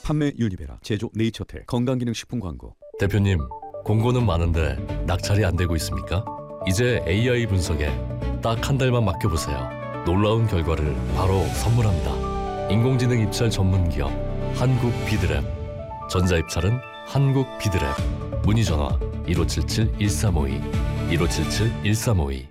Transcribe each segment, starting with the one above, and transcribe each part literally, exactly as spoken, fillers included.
판매 유니베라, 제조 네이처텍, 건강기능식품 광고. 대표님, 공고는 많은데 낙찰이 안 되고 있습니까? 이제 에이아이 분석에 딱 한 달만 맡겨보세요. 놀라운 결과를 바로 선물합니다. 인공지능 입찰 전문 기업 한국 비드랩. 전자입찰은 한국 비드랩. 문의 전화 일오칠칠 일삼오이 일오칠칠 일삼오이.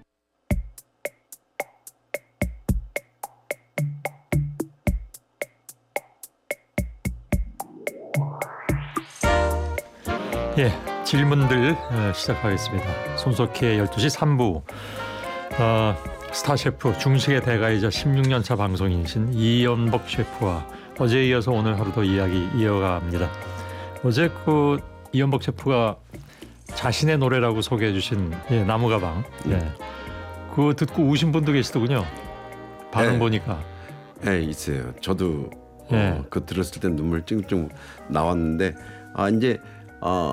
예, 질문들 시작하겠습니다. 손석희의 열두 시 삼 부. 어, 스타셰프 중식의 대가이자 십육 년 차 방송인이신 이연복 셰프와 어제에 이어서 오늘 하루도 이야기 이어갑니다. 어제 그 이연복 셰프가 자신의 노래라고 소개해 주신 예, 나무가방. 예. 음. 그거 듣고 우신 분도 계시더군요. 반응 네. 보니까. 네, 있어요. 저도 예. 어, 그거 들었을 때 눈물 찡찡 나왔는데 아 이제 어,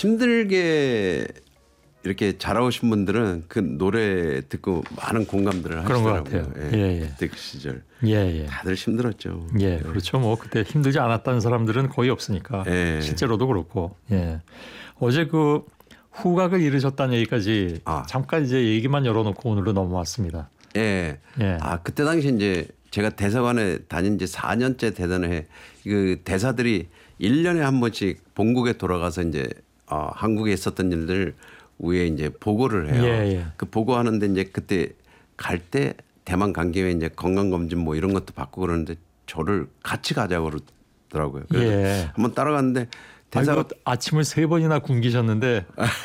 힘들게 이렇게 잘하신 분들은 그 노래 듣고 많은 공감들을 그런 것 하시더라고요. 같아요. 예, 예. 그때 그 시절 예, 예. 다들 힘들었죠. 예, 그렇죠. 뭐 그때 힘들지 않았다는 사람들은 거의 없으니까 예. 실제로도 그렇고. 예. 어제 그 후각을 잃으셨다는 얘기까지 아. 잠깐 이제 얘기만 열어놓고 오늘로 넘어왔습니다. 예. 예. 아 그때 당시 이제 제가 대사관에 다닌 지 사 년째 되던 그 대사들이 일 년에 한 번씩 본국에 돌아가서 이제 어, 한국에 있었던 일들 위에 이제 보고를 해요. 예, 예. 그 보고하는데 이제 그때 갈 때 대만 간 김에 이제 건강검진 뭐 이런 것도 받고 그러는데 저를 같이 가자고 그러더라고요. 그래서 예. 한번 따라갔는데 대사가 아침을 세 번이나 굶기셨는데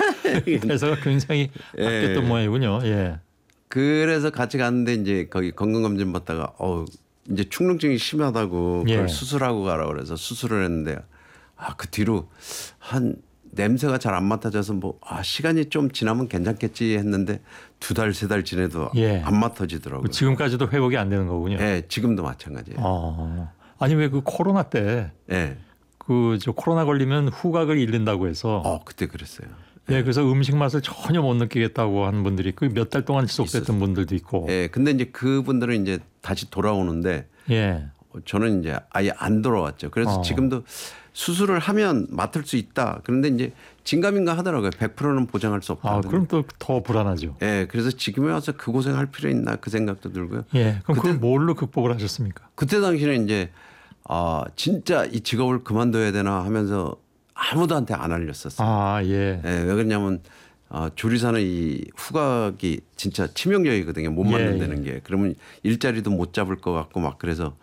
대사가 굉장히 바뀌었던 예. 모양이군요. 예. 그래서 같이 갔는데 이제 거기 건강검진 받다가 어 이제 축농증이 심하다고 그걸 예. 수술하고 가라 그래서 수술을 했는데 아 그 뒤로 한 냄새가 잘 안 맡아져서 뭐 아 시간이 좀 지나면 괜찮겠지 했는데 두 달 세 달 지내도 예. 안 맡아지더라고요. 지금까지도 회복이 안 되는 거군요. 네, 지금도 마찬가지예요. 어. 아니 왜 그 코로나 때 네. 그 저 코로나 걸리면 후각을 잃는다고 해서 어 그때 그랬어요. 예, 그래서 음식 맛을 전혀 못 느끼겠다고 하는 분들이 그 몇 달 동안 지속됐던 있었어요. 분들도 있고. 예, 근데 이제 그분들은 이제 다시 돌아오는데 예. 저는 이제 아예 안 돌아왔죠. 그래서 어. 지금도 수술을 하면 맡을 수 있다. 그런데 이제 진감인가 하더라고요. 백 퍼센트는 보장할 수 없다. 아, 그럼 또 더 불안하죠. 예, 그래서 지금에 와서 그 고생할 필요 있나 그 생각도 들고요. 예, 그럼 그걸 뭘로 극복을 하셨습니까? 그때 당시에는 이제 아 진짜 이 직업을 그만둬야 되나 하면서 아무도한테 안 알렸었어요. 아, 예. 예, 왜 그러냐면 어, 조리사는 이 후각이 진짜 치명적이거든요. 못 맞는다는 예, 예. 게. 그러면 일자리도 못 잡을 것 같고 막 그래서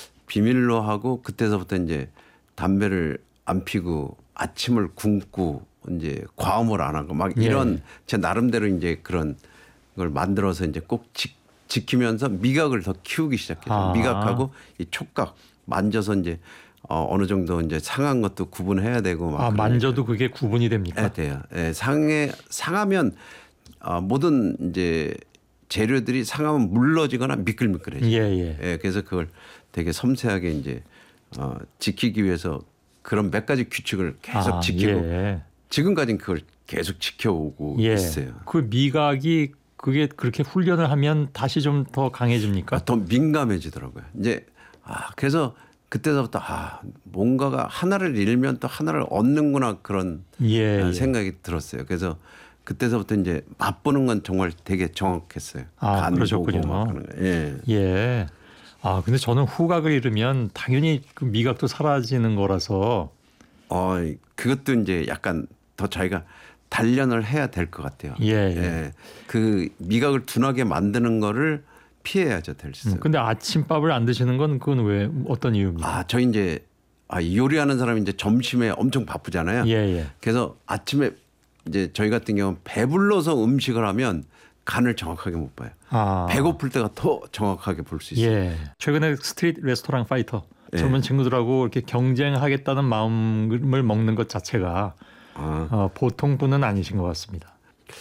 비밀로 하고 그때서부터 이제 담배를 안 피고 아침을 굶고 이제 과음을 안 하고 막 이런 예. 제 나름대로 이제 그런 걸 만들어서 이제 꼭 지, 지키면서 미각을 더 키우기 시작해서 아. 미각하고 이 촉각 만져서 이제 어, 어느 정도 이제 상한 것도 구분해야 되고 막 아, 만져도 그게 구분이 됩니까? 네, 돼요. 네, 상해 상하면 어, 모든 이제 재료들이 상하면 물러지거나 미끌미끌해져요. 예, 예. 네, 그래서 그걸 되게 섬세하게 이제 어, 지키기 위해서 그런 몇 가지 규칙을 계속 아, 지키고 예. 지금까지는 그걸 계속 지켜오고 예. 있어요. 그 미각이 그게 그렇게 훈련을 하면 다시 좀 더 강해집니까? 아, 더 민감해지더라고요. 이제 아, 그래서 그때서부터 아, 뭔가가 하나를 잃으면 또 하나를 얻는구나 그런 예, 생각이 예. 들었어요. 그래서 그때서부터 이제 맛보는 건 정말 되게 정확했어요. 아, 그러셨군요. 예. 예. 아, 근데 저는 후각을 잃으면 당연히 그 미각도 사라지는 거라서. 어, 그것도 이제 약간 더 저희가 단련을 해야 될 것 같아요. 예, 예. 예. 그 미각을 둔하게 만드는 거를 피해야죠, 될 수 있어요. 음, 근데 아침밥을 안 드시는 건 그건 왜 어떤 이유입니까? 아, 저 이제 아, 요리하는 사람이 이제 점심에 엄청 바쁘잖아요. 예, 예. 그래서 아침에 이제 저희 같은 경우는 배불러서 음식을 하면 간을 정확하게 못 봐요. 아. 배고플 때가 더 정확하게 볼 수 있어요. 예. 최근에 스트리트 레스토랑 파이터 예. 젊은 친구들하고 이렇게 경쟁하겠다는 마음을 먹는 것 자체가 아. 어, 보통 분은 아니신 것 같습니다.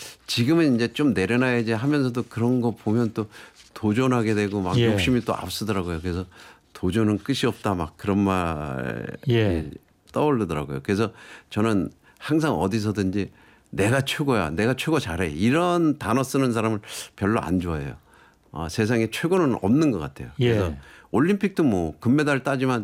지금은 이제 좀 내려놔야지 하면서도 그런 거 보면 또 도전하게 되고 막 예. 욕심이 또 앞서더라고요. 그래서 도전은 끝이 없다 막 그런 말이 예. 떠오르더라고요. 그래서 저는 항상 어디서든지 내가 최고야, 내가 최고 잘해 이런 단어 쓰는 사람을 별로 안 좋아해요. 어, 세상에 최고는 없는 것 같아요. 예. 그래서 올림픽도 뭐 금메달 따지만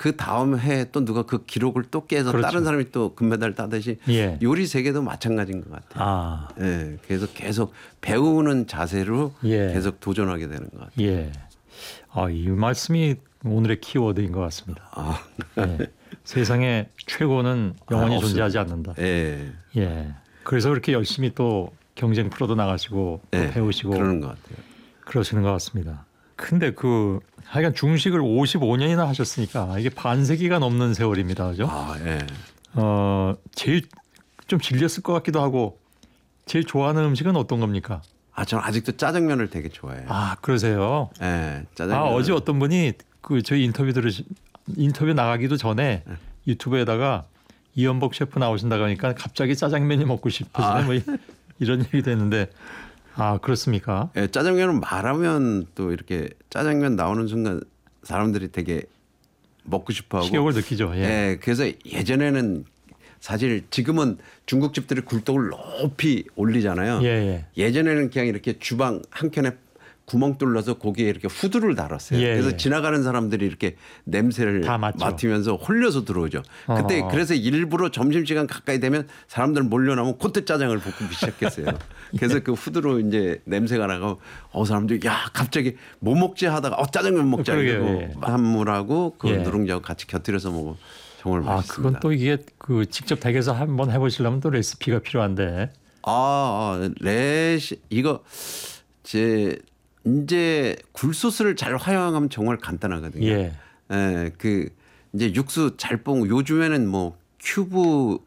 그 다음 해에 또 누가 그 기록을 또 깨서 그렇죠. 다른 사람이 또 금메달 따듯이 예. 요리 세계도 마찬가지인 것 같아요. 아, 예, 그래서 계속 배우는 자세로 예. 계속 도전하게 되는 것 같아요. 예. 아, 이 말씀이 오늘의 키워드인 것 같습니다. 아, 예. 세상에 최고는 영원히 아, 존재하지 않는다. 예, 예. 그래서 그렇게 열심히 또 경쟁 프로도 나가시고 또 예, 배우시고 그러는 것 같아요. 그러시는 것 같습니다. 근데 그 하여간 중식을 오십오 년이나 하셨으니까 이게 반세기가 넘는 세월입니다. 그죠? 아, 예. 어, 제일 좀 질렸을 것 같기도 하고 제일 좋아하는 음식은 어떤 겁니까? 아, 저는 아직도 짜장면을 되게 좋아해요. 아, 그러세요? 예, 짜장면. 아, 어제 어떤 분이 그 저희 인터뷰 들으시 인터뷰 나가기도 전에 유튜브에다가 이연복 셰프 나오신다고 하니까 갑자기 짜장면이 먹고 싶으시네 아. 뭐 이- 이런 얘기도 했는데 아, 그렇습니까? 예, 짜장면은 말하면 또 이렇게 짜장면 나오는 순간 사람들이 되게 먹고 싶어하고. 식욕을 느끼죠. 예. 예, 그래서 예전에는 사실 지금은 중국집들이 굴떡을 높이 올리잖아요. 예, 예. 예전에는 그냥 이렇게 주방 한 켠에 구멍 뚫려서 거기에 이렇게 후드를 달았어요. 예, 그래서 예. 지나가는 사람들이 이렇게 냄새를 다 맡죠. 맡으면서 홀려서 들어오죠. 그때 어. 그래서 일부러 점심시간 가까이 되면 사람들 몰려나면 그때 짜장을 볶기 시작했어요. 그래서 그 후드로 이제 냄새가 나고 어 사람들이 야 갑자기 뭐 먹지 하다가 어 짜장면 먹자 그러게요, 이러고 예. 만물하고 그 예. 누룽지하고 같이 곁들여서 먹어 정말 아, 맛있습니다. 그건 또 이게 그 직접 댁에서 한번 해보시려면 또 레시피가 필요한데. 아, 아 레시 이거 제 이제 굴소스를 잘 활용하면 정말 간단하거든요. 예. 예, 그 이제 육수 잘 뽕 요즘에는 뭐 큐브